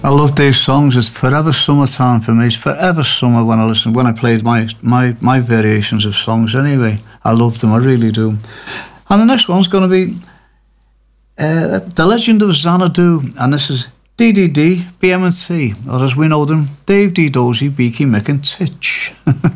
I love these songs. It's forever summertime for me. It's forever summer when I played my variations of songs anyway. I love them, I really do. And the next one's going to be The Legend of Xanadu, and this is DDD, BM&T, or as we know them, Dave D. Dozy, Beaky, Mick and Titch.